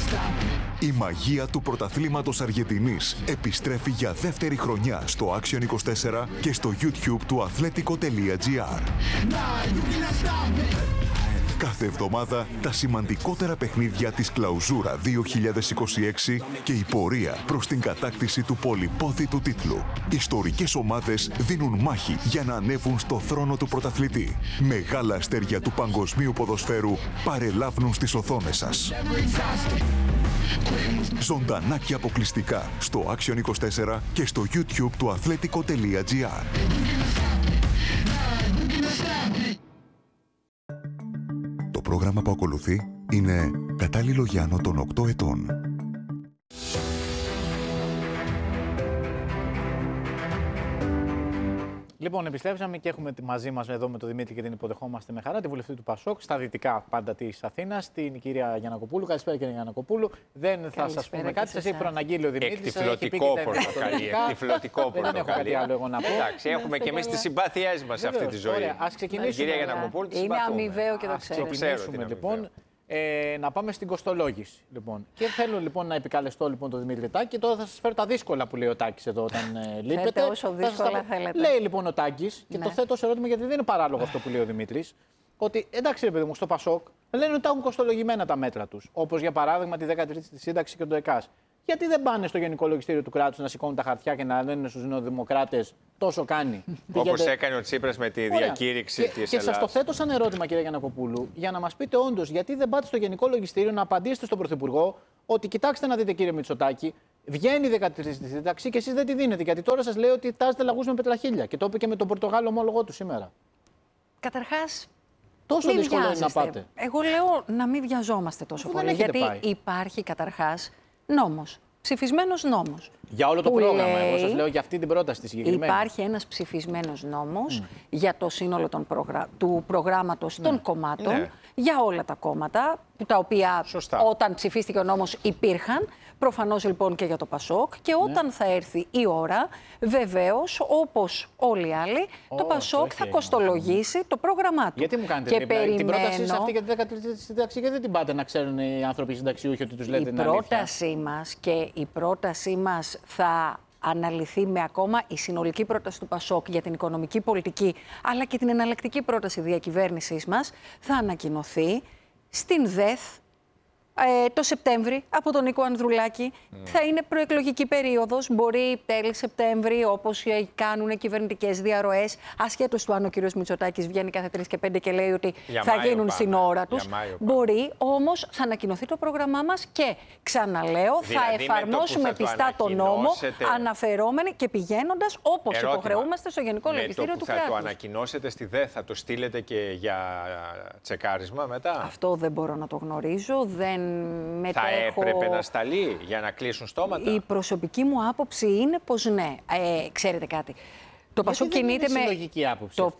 Η μαγεία του πρωταθλήματος Αργεντινής επιστρέφει για δεύτερη χρονιά στο Action 24 και στο YouTube του athletico.gr. Κάθε εβδομάδα τα σημαντικότερα παιχνίδια της Κλαουζούρα 2026 και η πορεία προς την κατάκτηση του πολυπόθητου τίτλου. Ιστορικές ομάδες δίνουν μάχη για να ανέβουν στο θρόνο του πρωταθλητή. Μεγάλα αστέρια του παγκοσμίου ποδοσφαίρου παρελάβουν στις οθόνες σας. Ζωντανά και αποκλειστικά στο Action 24 και στο YouTube του athletico.gr. Το πρόγραμμα που ακολουθεί είναι κατάλληλο για άνω των 8 ετών. Λοιπόν, επιστρέψαμε και έχουμε μαζί μας εδώ με τον Δημήτρη και την υποδεχόμαστε με χαρά τη βουλευτή του ΠΑΣΟΚ στα δυτικά πάντα της Αθήνας, την κυρία Γιαννακοπούλου. Καλησπέρα, κυρία Γιαννακοπούλου. Δεν θα σας πούμε κάτι, σας έχει προαναγγείλει ο Δημήτρης. Εκτιφλωτικό πορτοκαλί. Δεν έχω κάτι άλλο εγώ να πω. Εντάξει, έχουμε και εμείς τις συμπάθειές μας σε αυτή τη ζωή. Ωραία, ας ξεκινήσουμε. Κυρία Γιαννακοπούλου, είναι αμοιβαίο και το ξέρετε. Ξεκινήσουμε λοιπόν. Να πάμε στην κοστολόγηση. Λοιπόν. Και θέλω λοιπόν να επικαλεστώ λοιπόν τον Δημήτρη Τάκη και τώρα θα σας φέρω τα δύσκολα που λέει ο Τάκης εδώ όταν λείπετε. Όσο δύσκολα θέλετε. Λέει λοιπόν ο Τάκης, και το θέτω ως ερώτημα γιατί δεν είναι παράλογο αυτό που λέει ο Δημήτρης, ότι εντάξει ρε παιδί μου, στο ΠΑΣΟΚ λένε ότι τα έχουν κοστολογημένα τα μέτρα τους. Όπως για παράδειγμα τη 13η σύνταξη και το ΕΚΑΣ. Γιατί δεν πάνε στο Γενικό Λογιστήριο του κράτους να σηκώνουν τα χαρτιά και να λένε στους νεοδημοκράτες τόσο κάνει. Όπως έκανε ο Τσίπρας με τη διακήρυξη της Ελλάδας. Και σας το θέτω σαν ερώτημα, κυρία Γιαννακοπούλου, για να μας πείτε όντως γιατί δεν πάτε στο Γενικό Λογιστήριο να απαντήσετε στον Πρωθυπουργό ότι κοιτάξτε να δείτε, κύριε Μητσοτάκη, βγαίνει η 13η σύνταξη και εσείς δεν τη δίνετε. Γιατί τώρα σας λέει ότι τάζετε λαγούς με πετραχίλια. Και το είπε και με τον Πορτογάλο ομόλογό του σήμερα. Καταρχάς, τόσο δύσκολο είναι να πάτε. Εγώ λέω να μην βιαζόμαστε τόσο πολύ. Γιατί υπάρχει καταρχάς νόμος. Ψηφισμένος νόμος. Για όλο το πρόγραμμα, εγώ σας λέω για αυτή την πρόταση τη συγκεκριμένη. Υπάρχει ένας ψηφισμένος νόμος για το σύνολο του προγράμματος των κομμάτων, για όλα τα κόμματα, τα οποία όταν ψηφίστηκε ο νόμος υπήρχαν, προφανώς λοιπόν και για το ΠΑΣΟΚ, και όταν θα έρθει η ώρα, βεβαίως, όπως όλοι οι άλλοι, το ΠΑΣΟΚ θα κοστολογήσει το πρόγραμμά του. Γιατί μου κάνετε την πρότασή σας αυτή για τη 13η σύνταξη και δεν την πάτε να ξέρουν οι άνθρωποι συνταξιούχοι ότι τους λέτε την αλήθεια? Η πρότασή μας θα αναλυθεί με ακόμα η συνολική πρόταση του ΠΑΣΟΚ για την οικονομική πολιτική, αλλά και την εναλλακτική πρόταση διακυβέρνησής μας θα ανακοινωθεί στην ΔΕΘ το Σεπτέμβρη από τον Νίκο Ανδρουλάκη. Θα είναι προεκλογική περίοδος, μπορεί τέλη Σεπτέμβρη, όπως κάνουν κυβερνητικές διαρροές, ασχέτως του αν ο κ. Μητσοτάκης βγαίνει κάθε 3 και 5 και λέει ότι θα γίνουν στην ώρα τους. Μπορεί, όμως θα ανακοινωθεί το πρόγραμμά μας και ξαναλέω, θα εφαρμόσουμε πιστά τον νόμο, αναφερόμενοι και πηγαίνοντας όπως υποχρεούμαστε στο Γενικό Λογιστήριο του κράτους. Θα το ανακοινώσετε στη ΔΕΘ, θα το στείλετε και για τσεκάρισμα μετά? Αυτό δεν μπορώ να το γνωρίζω. Θα έπρεπε να σταλεί για να κλείσουν στόματα? Η προσωπική μου άποψη είναι πως ναι. Ξέρετε κάτι. Το ΠΑΣΟΚ κινείται με. Συλλογική άποψη αυτή,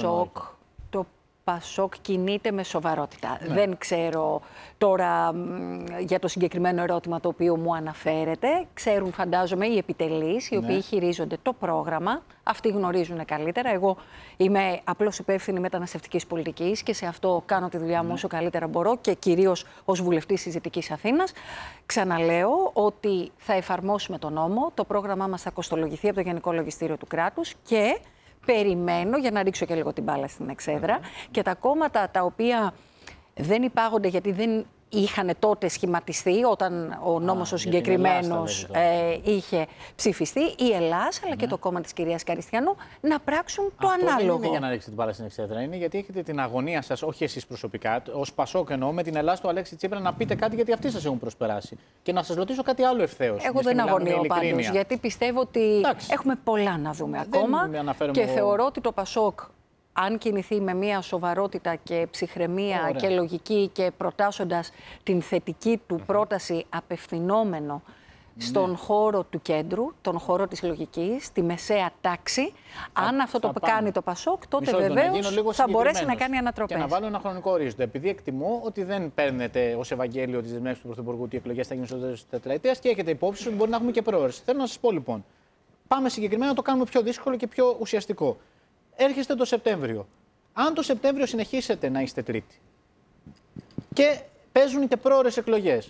το ΠΑΣΟΚ κινείται με σοβαρότητα. Δεν ξέρω τώρα για το συγκεκριμένο ερώτημα το οποίο μου αναφέρετε. Ξέρουν, φαντάζομαι, οι επιτελείς, οι οποίοι χειρίζονται το πρόγραμμα. Αυτοί γνωρίζουν καλύτερα. Εγώ είμαι απλώς υπεύθυνη μεταναστευτικής πολιτικής και σε αυτό κάνω τη δουλειά μου όσο καλύτερα μπορώ και κυρίως ως βουλευτής της Δυτικής Αθήνας. Ξαναλέω ότι θα εφαρμόσουμε τον νόμο. Το πρόγραμμά μας θα κοστολογηθεί από το Γενικό Λογιστήριο του κράτους και περιμένω, για να ρίξω και λίγο την μπάλα στην εξέδρα, και τα κόμματα τα οποία δεν υπάγονται γιατί δεν είχαν τότε σχηματιστεί όταν ο νόμος ο συγκεκριμένος είχε ψηφιστεί, η Ελλάς αλλά και το κόμμα της κυρίας Καριστιανού να πράξουν το ανάλογο. Δεν είναι για να ρίξετε την μπάλα στην εξέδρα, είναι γιατί έχετε την αγωνία σας, όχι εσείς προσωπικά, ως ΠΑΣΟΚ εννοώ, με την Ελλάς του Αλέξη Τσίπρα να πείτε κάτι γιατί αυτοί σας έχουν προσπεράσει. Και να σας ρωτήσω κάτι άλλο ευθέως. Εγώ δεν αγωνίω πάντως, γιατί πιστεύω ότι έχουμε πολλά να δούμε ακόμα και θεωρώ ότι το ΠΑΣΟΚ, αν κινηθεί με μια σοβαρότητα και ψυχραιμία και λογική και προτάσσοντας την θετική του πρόταση απευθυνόμενο στον χώρο του κέντρου, τον χώρο της λογικής, τη μεσαία τάξη, αν αυτό το κάνει το ΠΑΣΟΚ, τότε βεβαίως θα μπορέσει να κάνει ανατροπές. Και να βάλω ένα χρονικό ορίζοντα. Επειδή εκτιμώ ότι δεν παίρνετε ως Ευαγγέλιο τις δεσμεύσεις του Πρωθυπουργού ότι οι εκλογές θα γίνουν στο τέλος της τετραετίας και έχετε υπόψη ότι μπορεί να έχουμε και προώρηση. Θέλω να σας πω λοιπόν, πάμε συγκεκριμένα να το κάνουμε πιο δύσκολο και πιο ουσιαστικό. Έρχεστε το Σεπτέμβριο. Αν το Σεπτέμβριο συνεχίσετε να είστε τρίτη και παίζουν και πρόωρες εκλογές,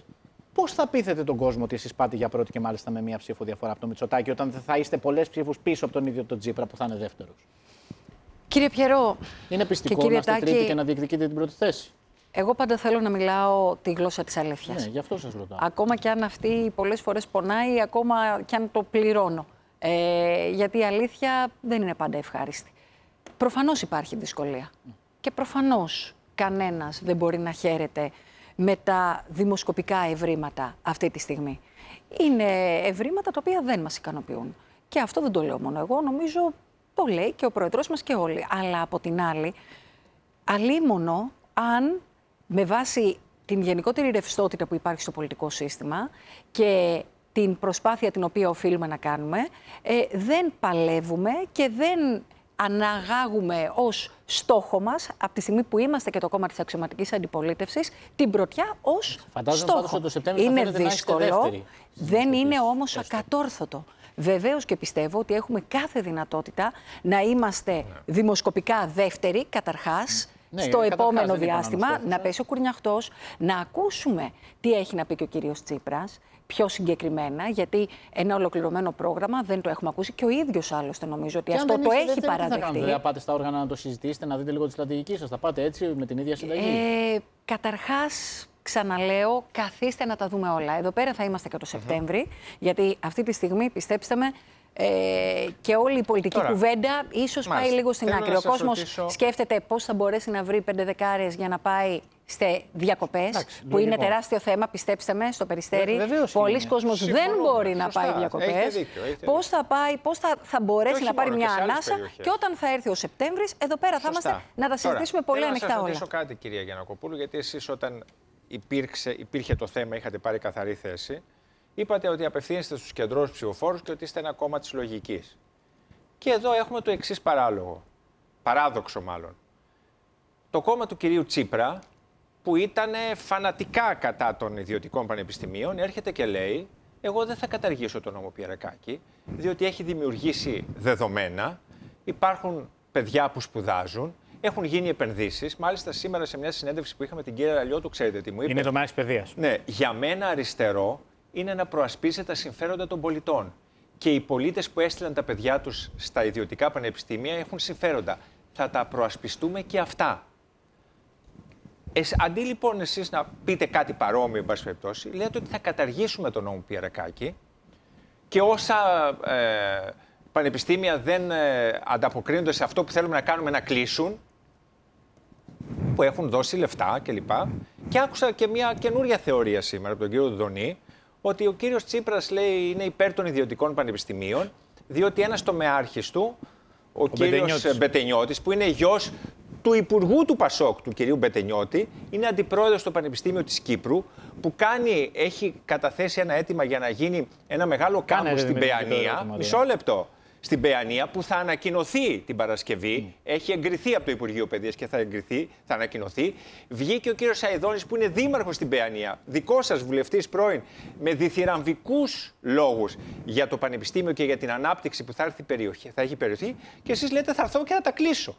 Πώς θα πείθετε τον κόσμο ότι εσείς πάτε για πρώτη και μάλιστα με μία ψήφο διαφορά από το Μητσοτάκη, όταν θα είστε πολλές ψήφους πίσω από τον ίδιο τον Τσίπρα που θα είναι δεύτερος? Κύριε Πιερό, είναι πιστικό να είστε τρίτη και να διεκδικείτε την πρώτη θέση? Εγώ πάντα θέλω να μιλάω τη γλώσσα της αλήθειας. Ναι, γι' αυτό σας ρωτάω. Ακόμα κι αν αυτή πολλές φορές πονάει, ακόμα κι αν το πληρώνω. Γιατί η αλήθεια δεν είναι πάντα ευχάριστη. Προφανώς υπάρχει δυσκολία. Και προφανώς κανένας δεν μπορεί να χαίρεται με τα δημοσκοπικά ευρήματα αυτή τη στιγμή. Είναι ευρήματα τα οποία δεν μας ικανοποιούν. Και αυτό δεν το λέω μόνο εγώ, νομίζω το λέει και ο πρόεδρος μας και όλοι. Αλλά από την άλλη, αλίμονο αν με βάση την γενικότερη ρευστότητα που υπάρχει στο πολιτικό σύστημα και την προσπάθεια την οποία οφείλουμε να κάνουμε, δεν παλεύουμε και δεν αναγάγουμε ως στόχο μας, από τη στιγμή που είμαστε και το κόμμα της αξιωματικής αντιπολίτευσης, την πρωτιά ως στόχο. Είναι δύσκολο, δεν είναι όμως ακατόρθωτο. Βεβαίως και πιστεύω ότι έχουμε κάθε δυνατότητα να είμαστε δημοσκοπικά δεύτεροι, καταρχάς, στο επόμενο διάστημα, να πέσει ο κουρνιαχτός, να ακούσουμε τι έχει να πει και ο κύριος Τσίπρας, πιο συγκεκριμένα, γιατί ένα ολοκληρωμένο πρόγραμμα δεν το έχουμε ακούσει και ο ίδιος άλλωστε νομίζω ότι αυτό το έχει παραδεχτεί. Θα πάτε στα όργανα να το συζητήσετε, να δείτε λίγο τη στρατηγική σας, θα πάτε έτσι με την ίδια συνταγή? Καταρχάς, ξαναλέω, καθίστε να τα δούμε όλα. Εδώ πέρα θα είμαστε και το Σεπτέμβρη, γιατί αυτή τη στιγμή, πιστέψτε με, και όλη η πολιτική κουβέντα ίσως πάει λίγο στην άκρη. Ο κόσμος σκέφτεται πώς θα μπορέσει να βρει 5 δεκάρες για να πάει σε διακοπές, που είναι τεράστιο θέμα, πιστέψτε με, στο Περιστέρι. Πολλοί κόσμος δεν μπορεί να πάει διακοπές. Πώς θα πάει, πώς θα μπορέσει να πάρει μια ανάσα και όταν θα έρθει ο Σεπτέμβρης, εδώ πέρα θα είμαστε να τα συζητήσουμε πολύ ανοιχτά όλα. Να σας ρωτήσω κάτι, κυρία Γιαννακοπούλου, γιατί εσείς όταν υπήρχε το θέμα, είχατε πάρει καθαρή θέση. Είπατε ότι απευθύνεστε στους κεντρώους ψηφοφόρους και ότι είστε ένα κόμμα της λογικής. Και εδώ έχουμε το εξής παράδοξο μάλλον. Το κόμμα του κυρίου Τσίπρα, που ήταν φανατικά κατά των ιδιωτικών πανεπιστημίων, έρχεται και λέει: εγώ δεν θα καταργήσω τον νόμο Πιερακάκη, διότι έχει δημιουργήσει δεδομένα, υπάρχουν παιδιά που σπουδάζουν, έχουν γίνει επενδύσεις. Μάλιστα, σήμερα σε μια συνέντευξη που είχαμε την κυρία Ραλιώτου, ξέρετε τι μου είπε? Είναι τομέα της παιδείας. Ναι, για μένα αριστερό είναι να προασπίζει τα συμφέροντα των πολιτών. Και οι πολίτες που έστειλαν τα παιδιά τους στα ιδιωτικά πανεπιστήμια έχουν συμφέροντα. Θα τα προασπιστούμε και αυτά. Αντί λοιπόν εσείς να πείτε κάτι παρόμοιο, εν πάση περιπτώσει, λέτε ότι θα καταργήσουμε τον νόμο Πιερακάκη και όσα πανεπιστήμια δεν ανταποκρίνονται σε αυτό που θέλουμε να κάνουμε να κλείσουν, που έχουν δώσει λεφτά κλπ. Και άκουσα και μια καινούρια θεωρία σήμερα από τον κύριο Δονή, ότι ο κύριος Τσίπρας λέει είναι υπέρ των ιδιωτικών πανεπιστημίων, διότι ένας τομεάρχης του, ο κύριος Μπετενιώτης, που είναι γιος του Υπουργού του Πασόκ, του κυρίου Μπετενιώτη, είναι αντιπρόεδρος στο Πανεπιστήμιο της Κύπρου, που έχει καταθέσει ένα αίτημα για να γίνει ένα μεγάλο κάμπους στην Παιανία. Μισό λεπτό. Στην Παιανία, που θα ανακοινωθεί την Παρασκευή, έχει εγκριθεί από το Υπουργείο Παιδείας και θα ανακοινωθεί. Βγήκε ο κύριος Σαϊδόνης, που είναι δήμαρχος στην Παιανία, δικός σας βουλευτής πρώην, με διθυραμβικούς λόγους για το Πανεπιστήμιο και για την ανάπτυξη που θα έχει περιοχή, και εσείς λέτε θα έρθω και θα τα κλείσω.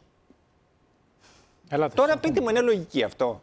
Τώρα πείτε μου, είναι λογική αυτό?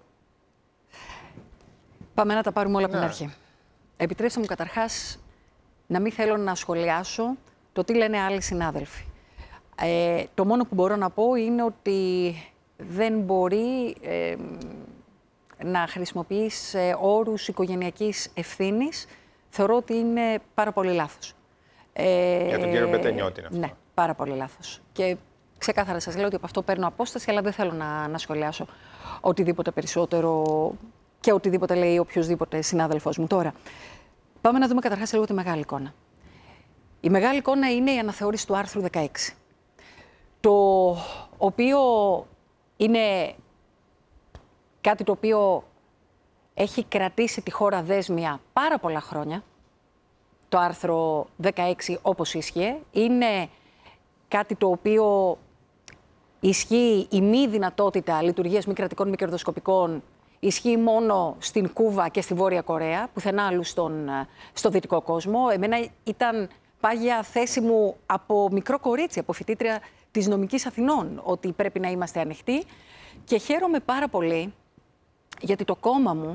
Πάμε να τα πάρουμε όλα από την αρχή. Επιτρέψτε μου καταρχάς να μην θέλω να σχολιάσω το τι λένε άλλοι συνάδελφοι. Το μόνο που μπορώ να πω είναι ότι δεν μπορεί να χρησιμοποιείς όρους οικογενειακής ευθύνης. Θεωρώ ότι είναι πάρα πολύ λάθος. Για τον κύριο Μπετενιώτη είναι αυτό. Ναι, πάρα πολύ λάθος. Και ξεκάθαρα σας λέω ότι από αυτό παίρνω απόσταση, αλλά δεν θέλω να σχολιάσω οτιδήποτε περισσότερο και οτιδήποτε λέει οποιοδήποτε συνάδελφός μου. Τώρα, πάμε να δούμε καταρχάς λίγο τη μεγάλη εικόνα. Η μεγάλη εικόνα είναι η αναθεώρηση του άρθρου 16, το οποίο είναι κάτι το οποίο έχει κρατήσει τη χώρα δέσμια πάρα πολλά χρόνια. Το άρθρο 16 όπως ίσχυε, είναι κάτι το οποίο ισχύει η μη δυνατότητα λειτουργίας μη κρατικών, μη κερδοσκοπικών, ισχύει μόνο στην Κούβα και στη Βόρεια Κορέα, πουθενά άλλου στο δυτικό κόσμο. Εμένα ήταν πάγια θέση μου από μικρό κορίτσι, από φοιτήτρια της Νομικής Αθηνών, ότι πρέπει να είμαστε ανοιχτοί. Και χαίρομαι πάρα πολύ, γιατί το κόμμα μου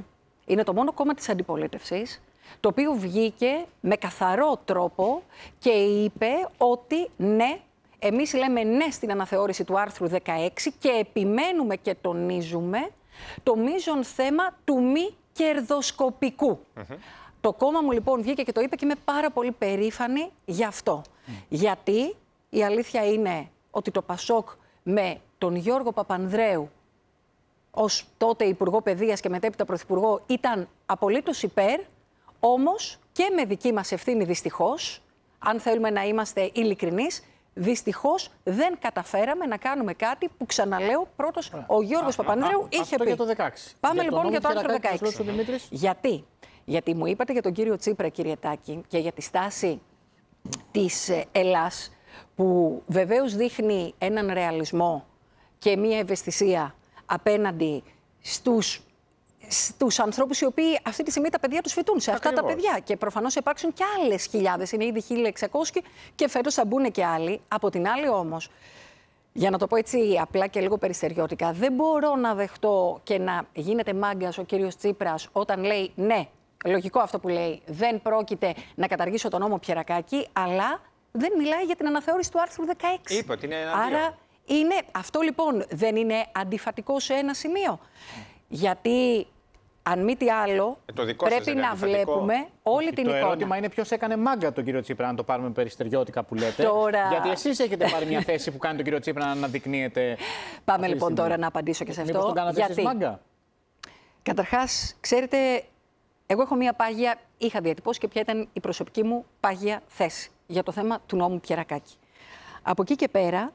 Είναι το μόνο κόμμα της αντιπολίτευσης το οποίο βγήκε με καθαρό τρόπο και είπε ότι ναι, εμείς λέμε ναι στην αναθεώρηση του άρθρου 16 και επιμένουμε και τονίζουμε το μείζον θέμα του μη κερδοσκοπικού. Το κόμμα μου λοιπόν βγήκε και το είπε και είμαι πάρα πολύ περήφανη γι' αυτό. Γιατί η αλήθεια είναι ότι το Πασόκ με τον Γιώργο Παπανδρέου ως τότε Υπουργό Παιδείας και μετέπειτα Πρωθυπουργό ήταν απολύτως υπέρ, όμως και με δική μας ευθύνη δυστυχώς, αν θέλουμε να είμαστε ειλικρινείς, δυστυχώς δεν καταφέραμε να κάνουμε κάτι που, ξαναλέω, πρώτος ο Γιώργος Παπανδρέου είχε πει. Για το 16. Πάμε λοιπόν για το άρθρο 16. Γιατί μου είπατε για τον κύριο Τσίπρα, κύριε Τάκη, και για τη στάση της Ελλάς, που βεβαίως δείχνει έναν ρεαλισμό και μία ευαισθησία απέναντι στους ανθρώπους οι οποίοι αυτή τη στιγμή τα παιδιά τους φοιτούν σε αυτά τα παιδιά. Και προφανώς υπάρξουν και άλλες χιλιάδες, είναι ήδη 1.600 και φέτος θα μπουν και άλλοι. Από την άλλη όμως, για να το πω έτσι απλά και λίγο περιστεριώτικα, δεν μπορώ να δεχτώ και να γίνεται μάγκας ο κύριος Τσίπρας όταν λέει ναι, λογικό αυτό που λέει, δεν πρόκειται να καταργήσω τον νόμο Πιερακάκη, αλλά δεν μιλάει για την αναθεώρηση του άρθρου 16. Είπε ότι είναι εναντίον. Άρα αυτό λοιπόν δεν είναι αντιφατικό σε ένα σημείο. Γιατί αν μη τι άλλο, πρέπει να βλέπουμε όλη την εικόνα. Το ερώτημα είναι ποιος έκανε μάγκα τον κύριο Τσίπρα, να το πάρουμε περιστεριώτικα που λέτε. Γιατί εσείς έχετε πάρει μια θέση που κάνει τον κύριο Τσίπρα να αναδεικνύεται. Πάμε λοιπόν τώρα να απαντήσω και σε αυτό. Μήπως τον κάνατε εσείς μάγκα? Καταρχάς, ξέρετε, εγώ έχω μια πάγια, είχα διατυπώσει και ποια ήταν η προσωπική μου πάγια θέση για το θέμα του νόμου Πιερακάκη. Από εκεί και πέρα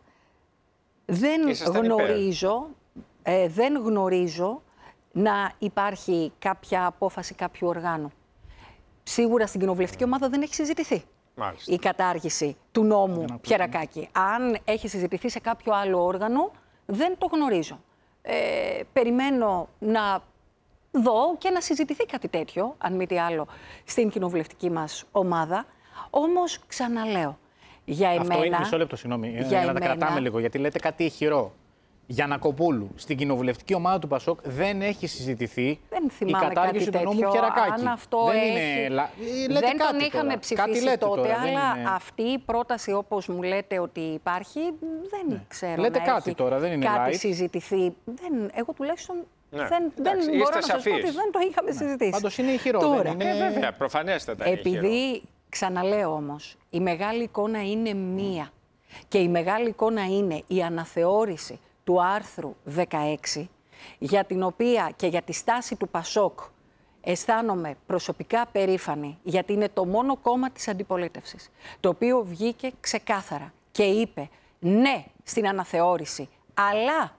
δεν γνωρίζω να υπάρχει κάποια απόφαση κάποιου οργάνου. Σίγουρα στην κοινοβουλευτική ομάδα δεν έχει συζητηθεί η κατάργηση του νόμου Πιερακάκη. Αν έχει συζητηθεί σε κάποιο άλλο όργανο, δεν το γνωρίζω. Περιμένω να δω και να συζητηθεί κάτι τέτοιο, αν μη τι άλλο, στην κοινοβουλευτική μας ομάδα. Όμως, ξαναλέω, για εμένα... Αυτό είναι μισό λεπτό, συγγνώμη, για να τα κρατάμε λίγο, γιατί λέτε κάτι ηχηρό. Γιαννακοπούλου, στην κοινοβουλευτική ομάδα του Πασόκ δεν έχει συζητηθεί η κατάργηση του νόμου Πιερακάκη. Αν αυτό δεν τον είχαμε ψηφίσει τότε, αλλά αυτή η πρόταση, όπως μου λέτε ότι υπάρχει, δεν ξέρω λέτε να κάτι έχει τώρα, δεν είναι κάτι live. συζητηθεί. Εγώ τουλάχιστον δεν μπορώ να σας πω ότι δεν το είχαμε συζητήσει. Πάντως είναι ηχηρό. Τώρα, βέβαια, προφανέστατα είναι επειδή, ξαναλέω όμως, η μεγάλη εικόνα είναι μία και η μεγάλη εικόνα είναι η αναθεώρηση του άρθρου 16, για την οποία και για τη στάση του Πασόκ αισθάνομαι προσωπικά περήφανη, γιατί είναι το μόνο κόμμα της αντιπολίτευσης, το οποίο βγήκε ξεκάθαρα και είπε ναι στην αναθεώρηση, αλλά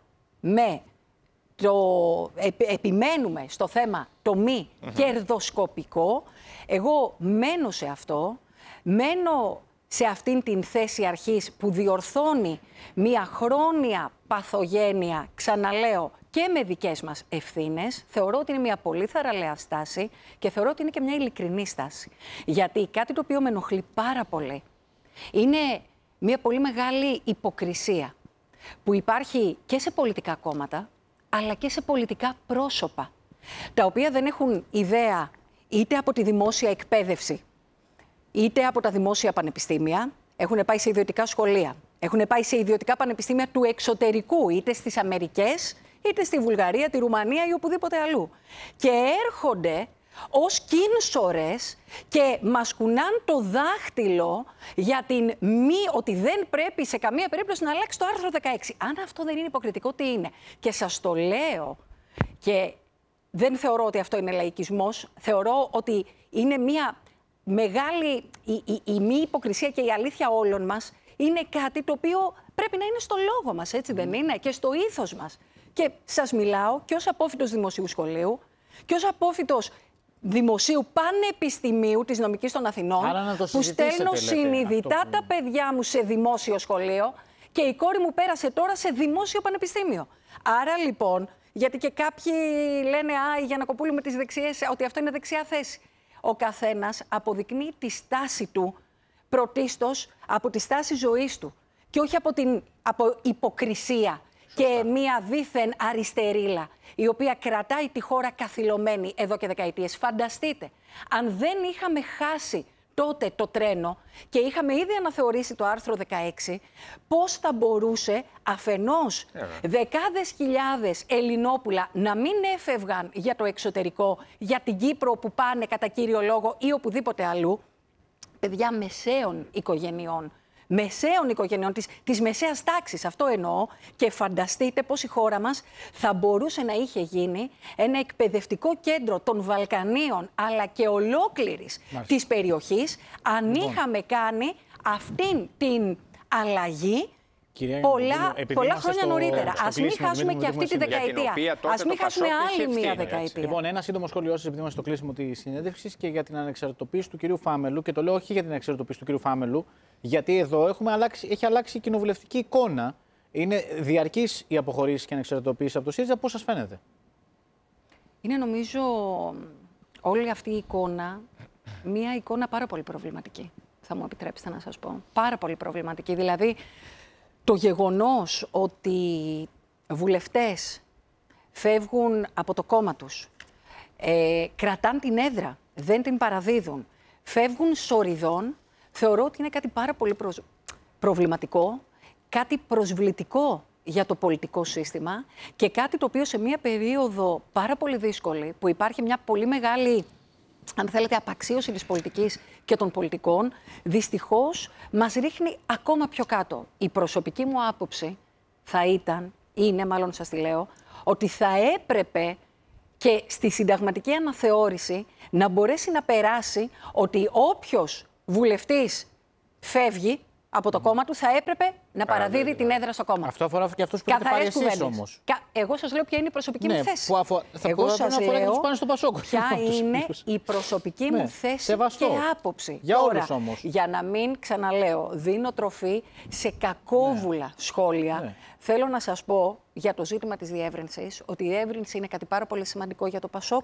επιμένουμε στο θέμα το μη κερδοσκοπικό. Εγώ μένω σε αυτό, μένω σε αυτήν την θέση αρχής που διορθώνει μια χρόνια παθογένεια, ξαναλέω, και με δικές μας ευθύνες. Θεωρώ ότι είναι μια πολύ θαραλέα στάση και θεωρώ ότι είναι και μια ειλικρινή στάση. Γιατί κάτι το οποίο με ενοχλεί πάρα πολύ είναι μια πολύ μεγάλη υποκρισία που υπάρχει και σε πολιτικά κόμματα, αλλά και σε πολιτικά πρόσωπα, τα οποία δεν έχουν ιδέα είτε από τη δημόσια εκπαίδευση, είτε από τα δημόσια πανεπιστήμια, έχουν πάει σε ιδιωτικά σχολεία, έχουν πάει σε ιδιωτικά πανεπιστήμια του εξωτερικού, είτε στις Αμερικές, είτε στη Βουλγαρία, τη Ρουμανία ή οπουδήποτε αλλού. Και έρχονται ως κίνσορες και μας κουνάν το δάχτυλο για ότι δεν πρέπει σε καμία περίπτωση να αλλάξει το άρθρο 16. Αν αυτό δεν είναι υποκριτικό, τι είναι? Και σας το λέω, και δεν θεωρώ ότι αυτό είναι λαϊκισμός, θεωρώ ότι είναι μια μεγάλη, η μη υποκρισία και η αλήθεια όλων μας είναι κάτι το οποίο πρέπει να είναι στο λόγο μας, έτσι δεν είναι, και στο ήθος μας. Και σας μιλάω και ως απόφοιτος δημοσίου σχολείου και ως απόφοιτος δημοσίου πανεπιστημίου της Νομικής των Αθηνών, που στέλνω συνειδητά τα παιδιά μου σε δημόσιο σχολείο και η κόρη μου πέρασε τώρα σε δημόσιο πανεπιστήμιο. Άρα λοιπόν, γιατί και κάποιοι λένε η Γιαννακοπούλου με τις δεξιές, ότι αυτό είναι δεξιά θέση. Ο καθένας αποδεικνύει τη στάση του πρωτίστως από τη στάση ζωής του και όχι από υποκρισία και μία δίθεν αριστερίλα, η οποία κρατάει τη χώρα καθυλωμένη εδώ και δεκαετίες. Φανταστείτε, αν δεν είχαμε χάσει τότε το τρένο και είχαμε ήδη αναθεωρήσει το άρθρο 16, πώς θα μπορούσε αφενός δεκάδες χιλιάδες Ελληνόπουλα να μην έφευγαν για το εξωτερικό, για την Κύπρο που πάνε κατά κύριο λόγο ή οπουδήποτε αλλού, παιδιά μεσαίων οικογενειών της μεσαίας τάξης, αυτό εννοώ, και φανταστείτε πως η χώρα μας θα μπορούσε να είχε γίνει ένα εκπαιδευτικό κέντρο των Βαλκανίων, αλλά και ολόκληρης της περιοχής, αν είχαμε κάνει αυτήν την αλλαγή πολλά χρόνια νωρίτερα. Ας μην χάσουμε και αυτή τη δεκαετία. Ας μην χάσουμε άλλη μία δεκαετία. Λοιπόν, ένα σύντομο σχόλιο σας, επειδή είμαστε στο κλείσιμο της συνέντευξης, και για την ανεξαρτητοποίηση του κυρίου Φάμελου. Και το λέω όχι για την ανεξαρτητοποίηση του κυρίου Φάμελου, γιατί εδώ έχει αλλάξει η κοινοβουλευτική εικόνα. Είναι διαρκής η αποχωρήση και ανεξαρτητοποίηση από το ΣΥΡΙΖΑ. Πώς σας φαίνεται? Είναι, νομίζω, όλη αυτή η εικόνα μία εικόνα πάρα πολύ προβληματική. Θα μου επιτρέψετε να σας πω. Πάρα πολύ προβληματική. Δηλαδή, το γεγονός ότι βουλευτές φεύγουν από το κόμμα τους, κρατάν την έδρα, δεν την παραδίδουν, φεύγουν σοριδών, θεωρώ ότι είναι κάτι πάρα πολύ προβληματικό, κάτι προσβλητικό για το πολιτικό σύστημα και κάτι το οποίο σε μια περίοδο πάρα πολύ δύσκολη, που υπάρχει μια πολύ μεγάλη, αν θέλετε, απαξίωση της πολιτικής και των πολιτικών, δυστυχώς μας ρίχνει ακόμα πιο κάτω. Η προσωπική μου άποψη θα είναι, μάλλον σας τη λέω, ότι θα έπρεπε και στη συνταγματική αναθεώρηση να μπορέσει να περάσει ότι όποιος βουλευτής φεύγει από το κόμμα του θα έπρεπε να παραδίδει την έδρα στο κόμμα. Αυτό αφορά και αυτούς που έχετε πάρει εσείς όμως. Εγώ σας λέω ποια είναι η προσωπική μου θέση. Εγώ σας λέω ποια είναι η προσωπική μου θέση και άποψη. Για όλους όμως. Για να μην, ξαναλέω, δίνω τροφή σε κακόβουλα σχόλια, θέλω να σας πω για το ζήτημα της διεύρυνσης, ότι η διεύρυνση είναι κάτι πάρα πολύ σημαντικό για το ΠΑΣΟΚ.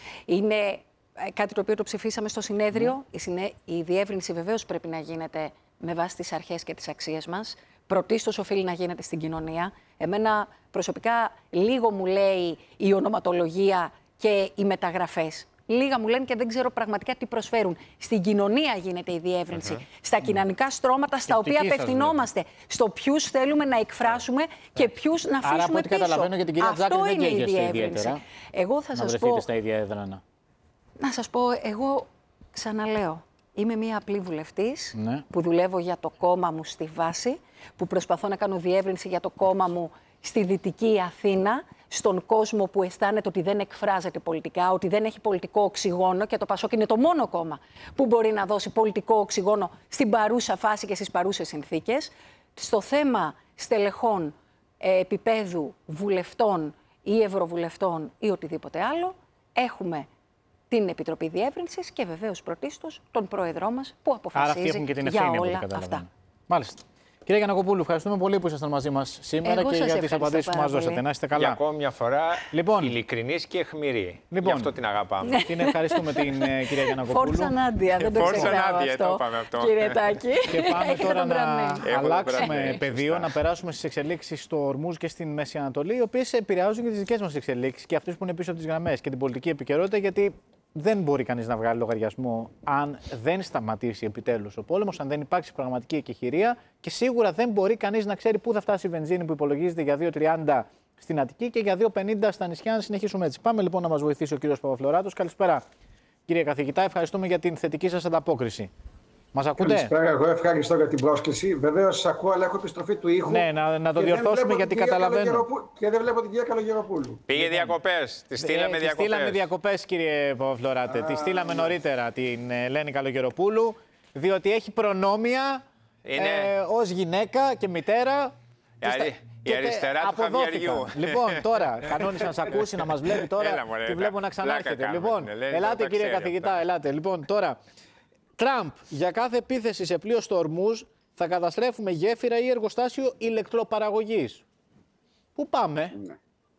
Είναι κάτι το οποίο το ψηφίσαμε στο συνέδριο. Η διεύρυνση βεβαίως πρέπει να γίνεται με βάση τις αρχές και τις αξίες μας. Πρωτίστως οφείλει να γίνεται στην κοινωνία. Εμένα προσωπικά λίγο μου λέει η ονοματολογία και οι μεταγραφές. Λίγα μου λένε και δεν ξέρω πραγματικά τι προσφέρουν. Στην κοινωνία γίνεται η διεύρυνση. Στα κοινωνικά στρώματα στα οποία απευθυνόμαστε. Στο ποιους θέλουμε να εκφράσουμε και ποιους να αφήσουμε πίσω. Άρα, από ό,τι καταλαβαίνω, για την κυρία Τζάκρη δεν καίγεστε ιδιαίτερα. Εγώ θα σας πω, στα ίδια έδρανα. Να σας πω, εγώ ξαναλέω. Είμαι μία απλή βουλευτής που δουλεύω για το κόμμα μου στη βάση, που προσπαθώ να κάνω διεύρυνση για το κόμμα μου στη Δυτική Αθήνα, στον κόσμο που αισθάνεται ότι δεν εκφράζεται πολιτικά, ότι δεν έχει πολιτικό οξυγόνο, και το ΠΑΣΟΚ είναι το μόνο κόμμα που μπορεί να δώσει πολιτικό οξυγόνο στην παρούσα φάση και στις παρούσες συνθήκες. Στο θέμα στελεχών επίπεδου βουλευτών ή ευρωβουλευτών ή οτιδήποτε άλλο, έχουμε την Επιτροπή Διεύρυνσης και βεβαίως πρωτίστως τον πρόεδρό μας που αποφασίζει για όλα αυτά. Μάλιστα. Κυρία Γιαννακοπούλου, ευχαριστούμε πολύ που ήσασταν μαζί μας σήμερα και για τις απαντήσεις που μας δώσατε. Να είστε καλά. Για ακόμη μια φορά, ειλικρινής και αιχμηρή. Γι' αυτό την αγαπάμε. Την ευχαριστούμε την κυρία Γιαννακοπούλου. Φόρτσα Νάντια, δεν το ξεχνάω αυτό, κύριε Τάκη. Και πάμε τώρα να αλλάξουμε πεδίο, να περάσουμε στις εξελίξεις στο Ορμούζ και στην Μέση Ανατολή, οι οποίες επηρεάζουν και τις δικές μας εξελίξεις και αυτές που είναι πίσω από τις γραμμές και την πολιτική επικαιρότητα, γιατί δεν μπορεί κανείς να βγάλει λογαριασμό αν δεν σταματήσει επιτέλους ο πόλεμος, αν δεν υπάρξει πραγματική εκεχηρία, και σίγουρα δεν μπορεί κανείς να ξέρει πού θα φτάσει η βενζίνη που υπολογίζεται για 2,30 στην Αττική και για 2,50 στα νησιά, αν συνεχίσουμε έτσι. Πάμε λοιπόν να μας βοηθήσει ο κύριος Παπαφλωράτος. Καλησπέρα, κύριε καθηγητά, ευχαριστούμε για την θετική σας ανταπόκριση. Μας ακούτε? Καλησπέρα, εγώ ευχαριστώ για την πρόσκληση. Βεβαίως σας ακούω, αλλά έχω επιστροφή του ήχου. Ναι, να το διορθώσουμε γιατί καταλαβαίνω. Και δεν βλέπω την κυρία Καλογεροπούλου. Πήγε διακοπές. Τη στείλαμε διακοπές. Τη στείλαμε διακοπές, κύριε Παπαφλωράτε. Τη στείλαμε νωρίτερα την Ελένη Καλογεροπούλου, διότι έχει προνόμια ως γυναίκα και μητέρα. Η αριστερά του Χαβιαριού. Λοιπόν, τώρα, κανόνισε να σας ακούσει, να μας βλέπει τώρα. Τη βλέπω να ξανάρχεται. Λοιπόν, ελάτε κύριε καθηγητά, ελάτε. Λοιπόν, τώρα. Τραμπ, για κάθε επίθεση σε πλοίο στο Ορμούζ θα καταστρέφουμε γέφυρα ή εργοστάσιο ηλεκτροπαραγωγής. Πού πάμε? Ναι.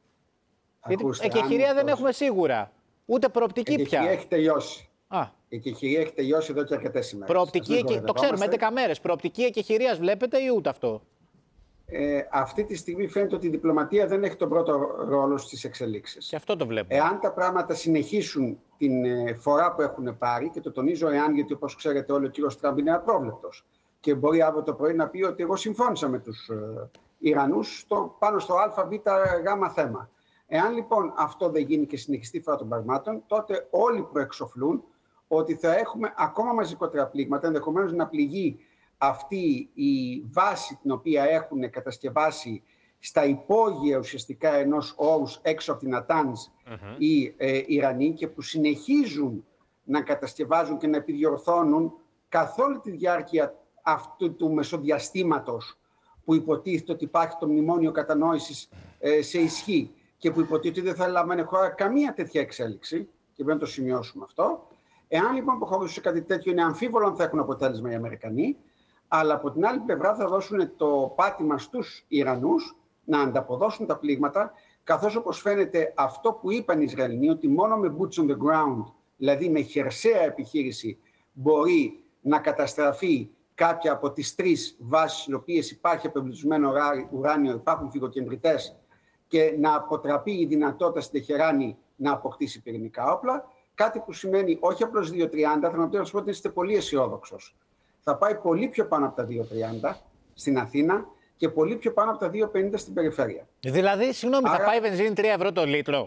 Γιατί εκεχηρία δεν έχουμε σίγουρα. Ούτε προοπτική πια. Η εκεχηρία έχει τελειώσει. Η εκεχηρία έχει τελειώσει εδώ και αρκετές ημέρες. Το ξέρουμε, 11 μέρες. Προοπτική εκεχηρίας βλέπετε ή ούτε αυτό? αυτή τη στιγμή φαίνεται ότι η διπλωματία δεν έχει τον πρώτο ρόλο στις εξελίξεις. Και αυτό το βλέπουμε. Εάν τα πράγματα συνεχίσουν την φορά που έχουν πάρει, και το τονίζω εάν, γιατί όπως ξέρετε όλοι ο κύριος Τραμπ είναι απρόβλεπτος και μπορεί αύριο το πρωί να πει ότι εγώ συμφώνησα με τους Ιρανούς πάνω στο ΑΒΓ θέμα. Εάν λοιπόν αυτό δεν γίνει και συνεχιστεί φορά των πραγμάτων, τότε όλοι προεξοφλούν ότι θα έχουμε ακόμα μαζικότερα πλήγματα, ενδεχομένως να πληγεί αυτή η βάση την οποία έχουν κατασκευάσει στα υπόγεια ουσιαστικά ενός όρους έξω από την Νατάνζ οι Ιρανοί, και που συνεχίζουν να κατασκευάζουν και να επιδιορθώνουν καθ' όλη τη διάρκεια αυτού του μεσοδιαστήματος που υποτίθεται ότι υπάρχει το μνημόνιο κατανόησης σε ισχύ και που υποτίθεται ότι δεν θα λαμβάνει χώρα καμία τέτοια εξέλιξη, και πρέπει να το σημειώσουμε αυτό. Εάν λοιπόν προχωρήσουν σε κάτι τέτοιο, είναι αμφίβολο αν θα έχουν αποτέλεσμα οι Αμερικανοί, αλλά από την άλλη πλευρά θα δώσουν το πάτημα στους Ιρανούς να ανταποδώσουν τα πλήγματα, καθώς όπως φαίνεται αυτό που είπαν οι Ισραηλινοί, ότι μόνο με boots on the ground, δηλαδή με χερσαία επιχείρηση, μπορεί να καταστραφεί κάποια από τις 3 βάσεις στις οποίες υπάρχει απεμπλουτισμένο ουράνιο, υπάρχουν φυγοκεντρητές, και να αποτραπεί η δυνατότητα στην Τεχεράνη να αποκτήσει πυρηνικά όπλα. Κάτι που σημαίνει όχι απλώς 2.30, θα να πω ότι είστε πολύ αισιόδοξος. Θα πάει πολύ πιο πάνω από τα 2.30 στην Αθήνα και πολύ πιο πάνω από τα 2.50 στην περιφέρεια. Δηλαδή, συγγνώμη, θα πάει η βενζίνη 3 ευρώ το λίτρο.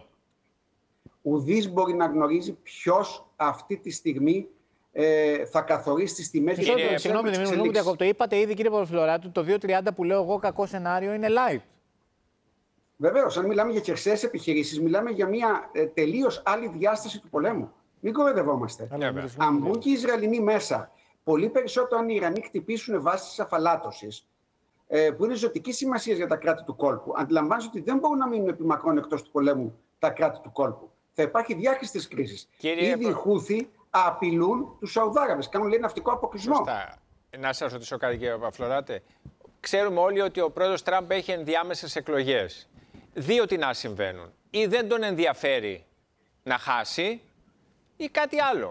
Ουδής μπορεί να γνωρίζει ποιος αυτή τη στιγμή θα καθορίσει τις τιμές. Συγγνώμη, το είπατε ήδη, κύριε Παπαφλωράτου, το 2.30 που λέω εγώ κακό σενάριο είναι live. Βεβαίως, αν μιλάμε για χερσαίες επιχειρήσεις, μιλάμε για μια τελείως άλλη διάσταση του πολέμου. Μην κοροϊδευόμαστε. Αν μπουν και οι Ισραηλινοί μέσα, πολύ περισσότερο αν οι Ιρανοί χτυπήσουν βάσεις αφαλάτωσης, που είναι ζωτική σημασία για τα κράτη του κόλπου, αντιλαμβάνεσαι ότι δεν μπορούν να μείνουν επιμακρών εκτός του πολέμου τα κράτη του κόλπου. Θα υπάρχει διάχυση της κρίσης. Ήδη οι Χούθοι απειλούν τους Σαουδάραβες, κάνουν λέει ναυτικό αποκλεισμό. Σωστά. Να σας ρωτήσω κάτι, κύριε Παπαφλωράτε. Ξέρουμε όλοι ότι ο πρόεδρος Τραμπ έχει ενδιάμεσες εκλογές. 2 τι να συμβαίνουν. Ή δεν τον ενδιαφέρει να χάσει, ή κάτι άλλο.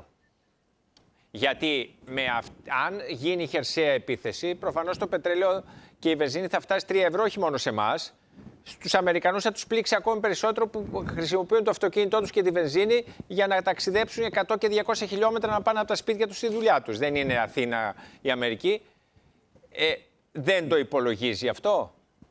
Γιατί αν γίνει χερσαία επίθεση, προφανώς το πετρέλαιο και η βενζίνη θα φτάσει 3 ευρώ, όχι μόνο σε εμάς. Στους Αμερικανούς θα τους πλήξει ακόμη περισσότερο, που χρησιμοποιούν το αυτοκίνητό τους και τη βενζίνη για να ταξιδέψουν 100 και 200 χιλιόμετρα να πάνε από τα σπίτια τους στη δουλειά τους. Δεν είναι Αθήνα η Αμερική. Δεν το υπολογίζει αυτό.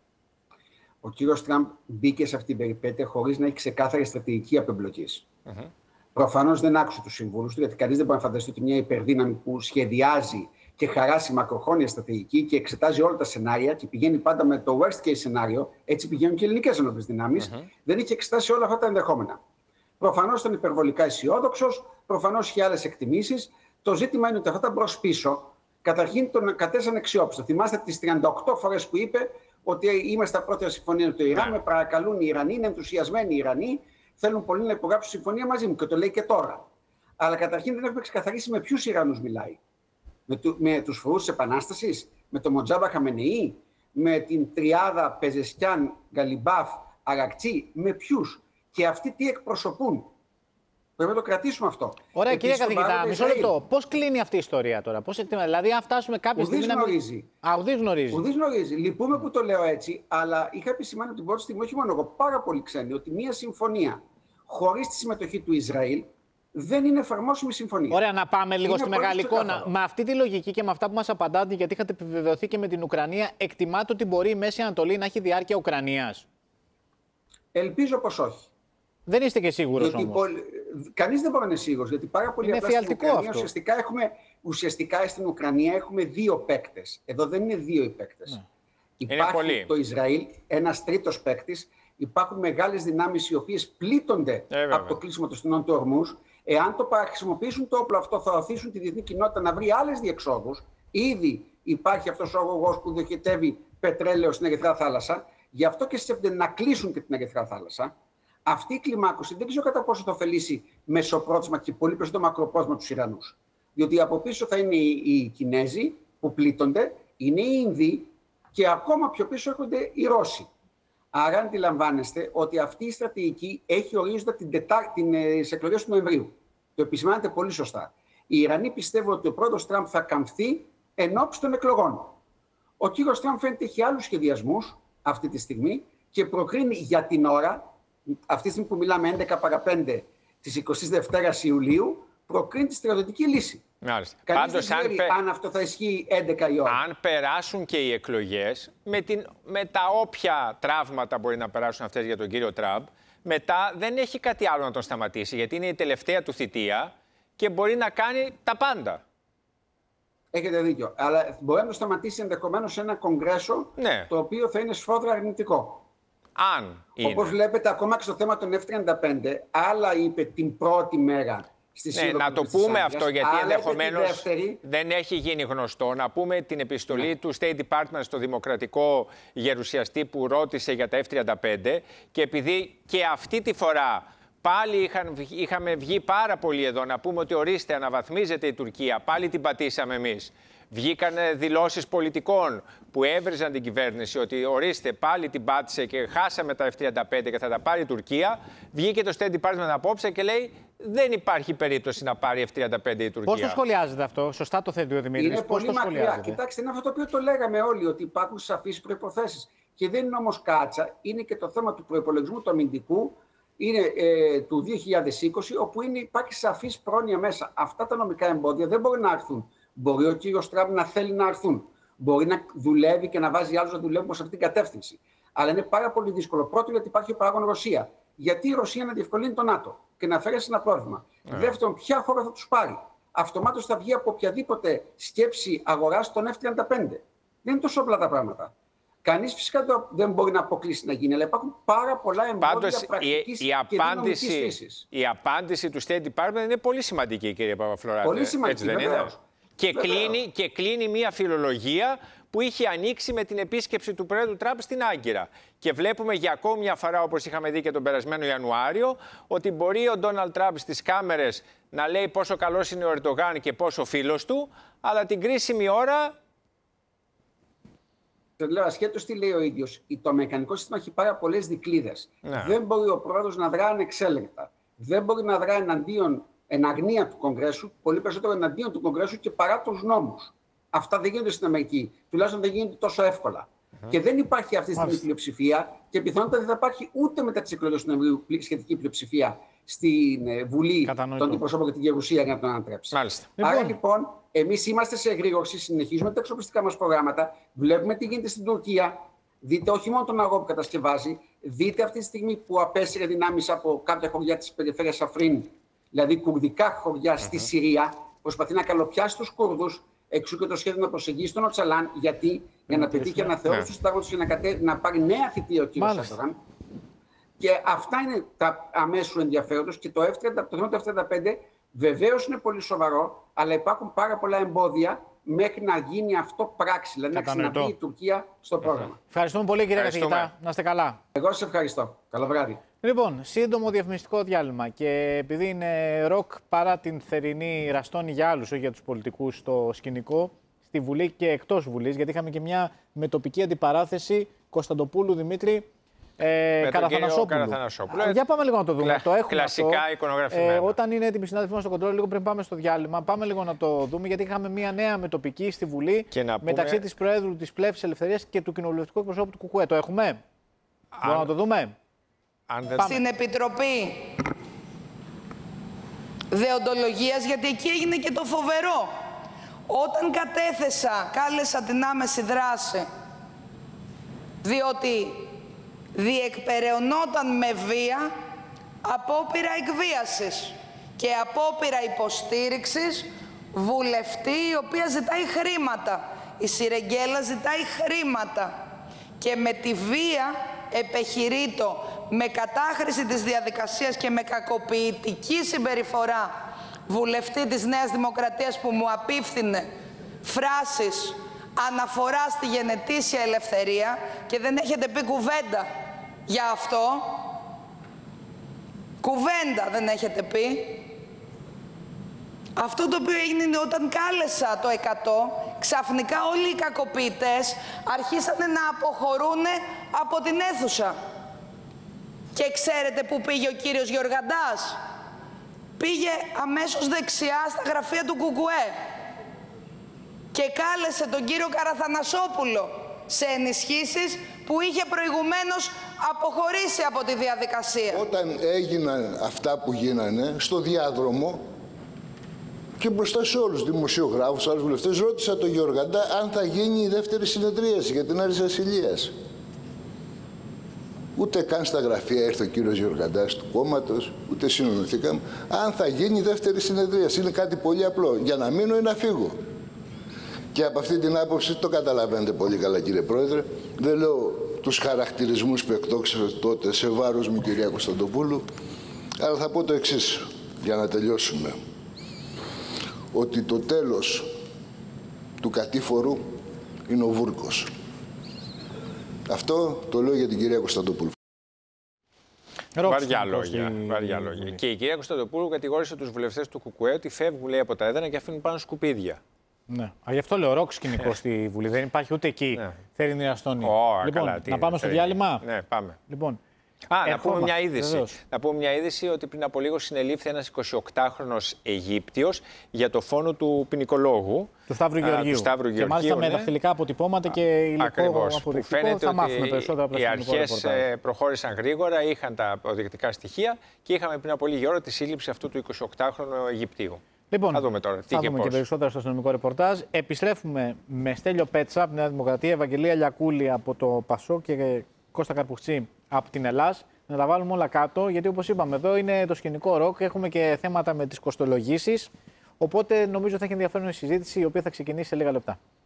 Ο κύριος Τραμπ μπήκε σε αυτήν την περιπέτεια χωρίς να έχει ξεκάθαρη στρατηγική απεμπλοκής. Προφανώς δεν άκουσε τους συμβούλους του, γιατί κανείς δεν μπορεί να φανταστεί ότι μια υπερδύναμη που σχεδιάζει και χαράσει μακροχρόνια στρατηγική και εξετάζει όλα τα σενάρια και πηγαίνει πάντα με το worst case σενάριο, έτσι πηγαίνουν και οι ελληνικές ενόπλες δυνάμεις, δεν είχε εξετάσει όλα αυτά τα ενδεχόμενα. Προφανώς ήταν υπερβολικά αισιόδοξος, προφανώς είχε άλλες εκτιμήσεις. Το ζήτημα είναι ότι αυτά τα μπρος-πίσω καταρχήν τον κατέσαν αξιόπιστο. Θυμάστε τις 38 φορές που είπε ότι είμαστε στα πρώτα συμφωνία με το Ιράν, με παρακαλούν οι Ιρανοί, είναι ενθουσιασμένοι οι Ιρανοί, θέλουν πολύ να υπογράψουν συμφωνία μαζί μου, και το λέει και τώρα. Αλλά καταρχήν δεν έχουμε ξεκαθαρίσει με ποιους Ιρανούς μιλάει. Με τους φρουρούς της Επανάστασης, με τον Μοτζάμπα Χαμενεή, με την τριάδα Πεζεσκιάν, Γκαλιμπάφ, Αρακτσί, με ποιους, και αυτοί τι εκπροσωπούν. Πρέπει να το κρατήσουμε αυτό. Ωραία, κύριε καθηγητά, μισό λεπτό. Πώς κλείνει αυτή η ιστορία τώρα, δηλαδή, αν φτάσουμε κάποια στιγμή. Ουδής γνωρίζει. Λυπούμε που το λέω έτσι, αλλά είχα επισημάνει από την πρώτη στιγμή, όχι μόνο εγώ, πάρα πολύ ξένοι, ότι μια συμφωνία χωρίς τη συμμετοχή του Ισραήλ δεν είναι εφαρμόσιμη συμφωνία. Ωραία, να πάμε λίγο στη μεγάλη εικόνα. Με αυτή τη λογική και με αυτά που μας απαντάτε, γιατί είχατε επιβεβαιωθεί και με την Ουκρανία, εκτιμάτε ότι μπορεί η Μέση Ανατολή να έχει διάρκεια Ουκρανίας? Ελπίζω πως όχι. Δεν είστε και σίγουρος όμως? Κανείς δεν μπορεί να είναι σίγουρος, γιατί πάρα πολύ απλά στην Ουκρανία ουσιαστικά στην Ουκρανία έχουμε 2 παίκτες. Εδώ δεν είναι 2 οι παίκτες. Υπάρχει το Ισραήλ, ένας τρίτος παίκτης. Υπάρχουν μεγάλες δυνάμεις οι οποίες πλήττονται από το κλείσιμο των στενών του Ορμούς. Εάν το παραχρησιμοποιήσουν το όπλο αυτό, θα οθήσουν τη διεθνή κοινότητα να βρει άλλες διεξόδους. Ήδη υπάρχει αυτός ο αγωγός που διοχετεύει πετρέλαιο στην Ερυθρά Θάλασσα. Γι' αυτό και σκέφτονται να κλείσουν και την Ερυθρά Θάλασσα. Αυτή η κλιμάκωση δεν ξέρω κατά πόσο θα ωφελήσει μεσοπρόθεσμα και πολύ περισσότερο μακροπρόθεσμα τους Ιρανούς. Διότι από πίσω θα είναι οι Κινέζοι που πλήττονται, είναι οι Ινδοί και ακόμα πιο πίσω έρχονται οι Ρώσοι. Άρα αντιλαμβάνεστε ότι αυτή η στρατηγική έχει ορίζοντα τις εκλογές του Νοεμβρίου. Το επισημάνετε πολύ σωστά. Οι Ιρανοί πιστεύουν ότι ο πρόεδρος Τραμπ θα καμφθεί εν ώψη των εκλογών. Ο κύριος Τραμπ φαίνεται έχει άλλους σχεδιασμούς αυτή τη στιγμή και προκρίνει για την ώρα, αυτή τη στιγμή που μιλάμε 11 παρα 5 της 22ης Ιουλίου, προκρίνει τη στρατιωτική λύση. Μάλιστα. Κανείς δεν ξέρει αν αυτό θα ισχύει 11 η ώρα. Αν περάσουν και οι εκλογές, με τα όποια τραύματα μπορεί να περάσουν αυτές για τον κύριο Τραμπ, μετά δεν έχει κάτι άλλο να τον σταματήσει, γιατί είναι η τελευταία του θητεία και μπορεί να κάνει τα πάντα. Έχετε δίκιο. Αλλά μπορεί να το σταματήσει ενδεχομένως σε ένα κογκρέσο, ναι, το οποίο θα είναι σφόδρα αρνητικό. Αν είναι. Όπως βλέπετε, ακόμα και στο θέμα των F-35, άλλα είπε την πρώτη μέρα στη Σύνοδο. Ναι, να το πούμε αυτό, γιατί ενδεχομένως δεν έχει γίνει γνωστό. Να πούμε την επιστολή του State Department στο δημοκρατικό γερουσιαστή που ρώτησε για τα F-35 και επειδή και αυτή τη φορά πάλι είχαμε βγει πάρα πολύ εδώ να πούμε ότι ορίστε αναβαθμίζεται η Τουρκία, πάλι την πατήσαμε εμείς. Βγήκαν δηλώσεις πολιτικών που έβριζαν την κυβέρνηση ότι ορίστε πάλι την πάτησε και χάσαμε τα F-35 και θα τα πάρει η Τουρκία. Βγήκε το State Department απόψε και λέει δεν υπάρχει περίπτωση να πάρει F-35 η Τουρκία. Πώς το σχολιάζετε αυτό, σωστά το θέτει ο Δημήτρης. Είναι πολύ μακριά. Κοιτάξτε, είναι αυτό το οποίο το λέγαμε όλοι, ότι υπάρχουν σαφείς προϋποθέσεις. Και δεν είναι όμως κάτσα, είναι και το θέμα του προϋπολογισμού του αμυντικού, είναι του 2020, όπου υπάρχει σαφής πρόνοια μέσα. Αυτά τα νομικά εμπόδια δεν μπορεί να έρθουν. Μπορεί ο κύριος Τραμπ να θέλει να έρθουν. Μπορεί να δουλεύει και να βάζει άλλους να δουλεύουν προς αυτήν την κατεύθυνση. Αλλά είναι πάρα πολύ δύσκολο. Πρώτον, γιατί υπάρχει ο παράγον Ρωσία. Γιατί η Ρωσία να διευκολύνει το ΝΑΤΟ και να φέρει ένα πρόβλημα. Δεύτερον, ποια χώρα θα τους πάρει. Αυτομάτως θα βγει από οποιαδήποτε σκέψη αγοράς των F-35. Δεν είναι τόσο απλά τα πράγματα. Κανείς φυσικά δεν μπορεί να αποκλείσει να γίνει, αλλά υπάρχουν πάρα πολλά εμπόδια πρακτικής και νομικής φύσης. Η απάντηση του State Department είναι πολύ σημαντική, κύριε Παπαφλωράτη. Πολύ σημαντική, βεβαίως. Και κλείνει μια φιλολογία που είχε ανοίξει με την επίσκεψη του Πρόεδρου Τραμπ στην Άγκυρα. Και βλέπουμε για ακόμη μια φορά, όπως είχαμε δει και τον περασμένο Ιανουάριο, ότι μπορεί ο Ντόναλντ Τραμπ στις κάμερες να λέει πόσο καλός είναι ο Ερντογάν και πόσο φίλος του, αλλά την κρίσιμη ώρα. Το λέω ασχέτως τι λέει ο ίδιος. Το αμερικανικό σύστημα έχει πάρα πολλές δικλείδες. Ναι. Δεν μπορεί ο πρόεδρος να δρά ανεξέλεγκτα. Δεν μπορεί να δρά εν αγνία του Κογκρέσου, πολύ περισσότερο εναντίον του Κογκρέσου και παρά τους νόμους. Αυτά δεν γίνονται στην Αμερική. Τουλάχιστον δεν γίνονται τόσο εύκολα. Και δεν υπάρχει αυτή τη στιγμή πλειοψηφία και πιθανότατα δεν θα υπάρχει ούτε μετά τις εκλογές του Νοεμβρίου σχετική πλειοψηφία στην Βουλή των Αντιπροσώπων και την Γερουσία για να τον ανατρέψει. Μάλιστα. Άρα λοιπόν, εμείς είμαστε σε εγρήγορση, συνεχίζουμε τα εξοπλιστικά μας προγράμματα, βλέπουμε τι γίνεται στην Τουρκία. Δείτε όχι μόνο τον αγώνα που κατασκευάζει, δείτε αυτή τη στιγμή που απέσυρε δυνάμεις από κάποια χωριά της περιφέρειας Αφρίν, δηλαδή κουρδικά χωριά στη Συρία, προσπαθεί να καλοπιάσει τους Κούρδους. Εξού και το σχέδιο να προσεγγίσει τον Οτσαλάν, γιατί για να πετύχει αναθεώρηση του συντάγματος και να πάρει νέα θητεία ο κ. Ερντογάν. Και αυτά είναι τα αμέσου ενδιαφέροντος. Και το θέμα του F-35 βεβαίως είναι πολύ σοβαρό, αλλά υπάρχουν πάρα πολλά εμπόδια μέχρι να γίνει αυτό πράξη, δηλαδή να ξαναμπεί η Τουρκία στο πρόγραμμα. Ευχαριστούμε πολύ, κύριε καθηγητά. Να είστε καλά. Εγώ σας ευχαριστώ. Καλό βράδυ. Λοιπόν, σύντομο διαφημιστικό διάλειμμα και επειδή είναι ροκ παρά την θερινή ραστόνη για άλλους, όχι για τους πολιτικούς στο σκηνικό, στη Βουλή και εκτός Βουλής, γιατί είχαμε και μια μετοπική αντιπαράθεση Κωνσταντοπούλου Δημήτρη Καραθανασόπουλου. Για πάμε λίγο να το δούμε. Το έχουμε κλασικά αυτό. εικονογραφημένα. Όταν είναι έτοιμοι συνάδελφοι μας στο κοντρόλ, λίγο πριν πάμε στο διάλειμμα, πάμε λίγο να το δούμε, γιατί είχαμε μια νέα μετοπική στη Βουλή μεταξύ της Προέδρου της Πλεύσης Ελευθερίας και του κοινοβουλευτικού εκπροσώπου του ΚΚΕ. Το έχουμε. Μπορούμε να το δούμε. Στην Επιτροπή Δεοντολογίας, γιατί εκεί έγινε και το φοβερό. Όταν κάλεσα την άμεση δράση, διότι διεκπεραιωνόταν με βία απόπειρα εκβίασης και απόπειρα υποστήριξης βουλευτή η οποία ζητάει χρήματα. Η Σιρεγγέλα ζητάει χρήματα και με τη βία επεχειρείτο, με κατάχρηση της διαδικασίας και με κακοποιητική συμπεριφορά βουλευτή της Νέας Δημοκρατίας που μου απίφθινε φράσεις αναφορά στη γενετήσια ελευθερία και δεν έχετε πει κουβέντα για αυτό. Κουβέντα δεν έχετε πει. Αυτό το οποίο έγινε είναι όταν κάλεσα το 100, ξαφνικά όλοι οι κακοποιητές αρχίσανε να αποχωρούν από την αίθουσα. Και ξέρετε πού πήγε ο κύριος Γεωργαντάς? Πήγε αμέσως δεξιά στα γραφεία του ΚΚΕ. και κάλεσε τον κύριο Καραθανασόπουλο σε ενισχύσεις που είχε προηγουμένως αποχωρήσει από τη διαδικασία. Όταν έγιναν αυτά που γίνανε στο διάδρομο και μπροστά σε όλους τους δημοσιογράφους, άλλους βουλευτές, ρώτησα τον Γιώργαντα αν θα γίνει η δεύτερη συνεδρίαση για την Άρης Βασιλείας. Ούτε καν στα γραφεία ήρθε ο κύριος Γιωργαντάς του κόμματος, ούτε συνονωθήκαμε. Αν θα γίνει η δεύτερη συνεδρίαση, είναι κάτι πολύ απλό. Για να μείνω ή να φύγω. Και από αυτή την άποψη το καταλαβαίνετε πολύ καλά, κύριε Πρόεδρε. Δεν λέω τους χαρακτηρισμούς που εκτόξευε τότε σε βάρος μου, κυρία Κωνσταντοπούλου, αλλά θα πω το εξής, για να τελειώσουμε. Ότι το τέλος του κατήφορου είναι ο Βούρκος. Αυτό το λέω για την κυρία Κωνσταντοπούλου. Βαριά λόγια. Και η κυρία Κωνσταντοπούλου κατηγόρησε τους βουλευτές του ΚΚΕ ότι φεύγουν, λέει, από τα έδρανα και αφήνουν πάνω σκουπίδια. Ναι. Γι' αυτό λέω ροκ σκηνικό στη Βουλή. Δεν υπάρχει ούτε εκεί. Ναι. Θερινή Αστόνη. Λοιπόν, να πάμε στο διάλειμμα. Ναι, πάμε. Λοιπόν, να πούμε μια είδηση. Να πούμε μια είδηση ότι πριν από λίγο συνελήφθη ένας 28χρονος Αιγύπτιος για το φόνο του ποινικολόγου. Του Σταύρου Γεωργίου. Και μάλιστα με δαχτυλικά αποτυπώματα και υλικό αποδεικτικό. Θα μάθουμε περισσότερα από οι αρχές προχώρησαν γρήγορα, είχαν τα αποδεικτικά στοιχεία και είχαμε πριν από λίγη ώρα τη σύλληψη αυτού του 28χρονου Αιγυπτίου. Λοιπόν, θα δούμε τώρα. Θα δούμε και περισσότερα στο αστυνομικό ρεπορτάζ. Επιστρέφουμε με Στέλιο Πέτσα από τη Νέα Δημοκρατία, Ευαγγελία Λιακούλη από το ΠΑΣΟΚ και Κώστα Καρπουξή από την Ελλάς. Να τα βάλουμε όλα κάτω, γιατί όπως είπαμε, εδώ είναι το σκηνικό ροκ. Έχουμε και θέματα με τις κοστολογήσεις. Οπότε νομίζω θα έχει ενδιαφέρον η συζήτηση, η οποία θα ξεκινήσει σε λίγα λεπτά.